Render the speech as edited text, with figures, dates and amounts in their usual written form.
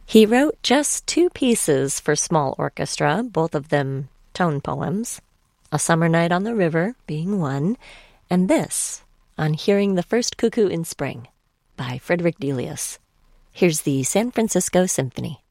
He wrote just 2 pieces for small orchestra, both of them tone poems, A Summer Night on the River being one, and this, On Hearing the First Cuckoo in Spring, by Frederick Delius. Here's the San Francisco Symphony.